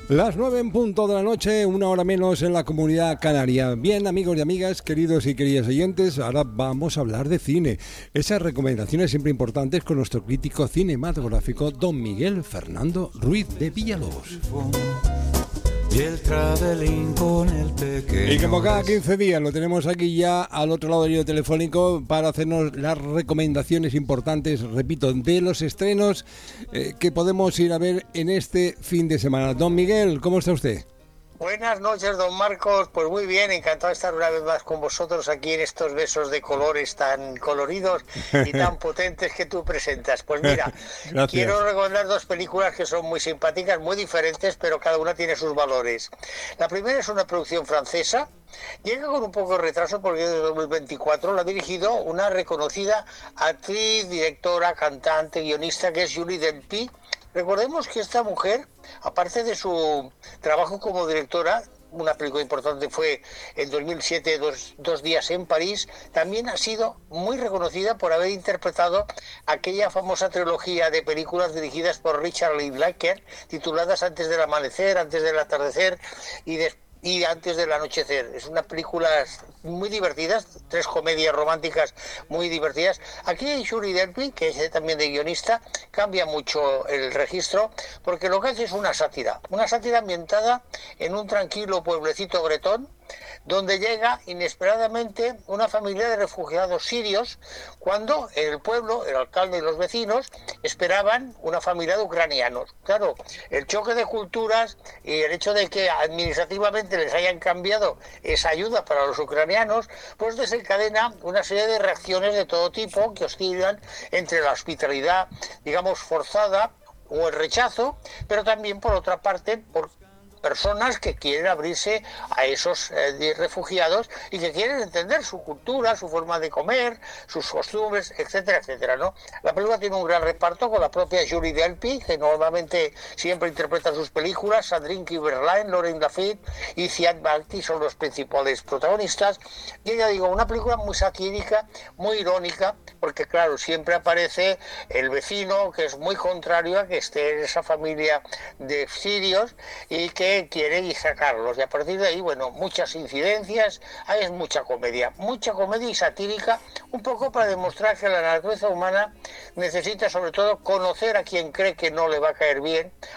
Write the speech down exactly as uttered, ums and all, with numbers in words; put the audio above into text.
Las nueve en punto de la noche, una hora menos en la Comunidad Canaria. Bien, amigos y amigas, queridos y queridas oyentes, ahora vamos a hablar de cine. Esas recomendaciones siempre importantes con nuestro crítico cinematográfico, don Miguel Fernando Ruiz de Villalobos. Y el traveling con el pequeño. Y como cada quince días lo tenemos aquí ya al otro lado del hilo telefónico para hacernos las recomendaciones importantes, repito, de los estrenos eh, que podemos ir a ver en este fin de semana. Don Miguel, ¿cómo está usted? Buenas noches, don Marcos. Pues muy bien, encantado de estar una vez más con vosotros aquí en estos besos de colores tan coloridos y tan potentes que tú presentas. Pues mira, quiero recomendar dos películas que son muy simpáticas, muy diferentes, pero cada una tiene sus valores. La primera es una producción francesa. Llega con un poco de retraso porque es de dos mil veinticuatro, la ha dirigido una reconocida actriz, directora, cantante, guionista que es Julie Delpy. Recordemos que esta mujer, aparte de su trabajo como directora, una película importante fue en dos mil siete, dos, dos días en París, también ha sido muy reconocida por haber interpretado aquella famosa trilogía de películas dirigidas por Richard Linklater, tituladas Antes del amanecer, Antes del atardecer y después y Antes del anochecer. Es una película muy divertidas, tres comedias románticas muy divertidas. Aquí Julie Delpy, que es también de guionista, cambia mucho el registro, porque lo que hace es una sátira, una sátira ambientada en un tranquilo pueblecito bretón, donde llega inesperadamente una familia de refugiados sirios, cuando en el pueblo, el alcalde y los vecinos esperaban una familia de ucranianos. Claro, el choque de culturas y el hecho de que administrativamente les hayan cambiado esa ayuda para los ucranianos, pues desencadena una serie de reacciones de todo tipo que oscilan entre la hospitalidad, digamos, forzada o el rechazo, pero también, por otra parte, por personas que quieren abrirse a esos eh, refugiados y que quieren entender su cultura, su forma de comer, sus costumbres, etcétera, etcétera, ¿no? La película tiene un gran reparto con la propia Julie Delpy, que normalmente siempre interpreta sus películas, Sandrine Kiberlain, Lauren Lafitte y Ziad Bhakti son los principales protagonistas. Y ya digo, una película muy satírica, muy irónica, porque claro, siempre aparece el vecino que es muy contrario a que esté en esa familia de sirios y que quiere sacarlos, y a partir de ahí, bueno, muchas incidencias, hay mucha comedia, mucha comedia y satírica, un poco para demostrar que la naturaleza humana necesita sobre todo conocer a quien cree que no le va a caer bien,